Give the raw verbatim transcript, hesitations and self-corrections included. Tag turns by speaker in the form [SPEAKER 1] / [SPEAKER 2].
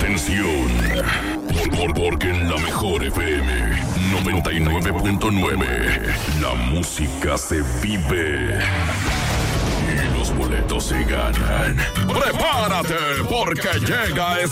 [SPEAKER 1] Atención, por, por, porque en la mejor F M noventa y nueve punto nueve la música se vive y los boletos se ganan. ¡Prepárate porque llega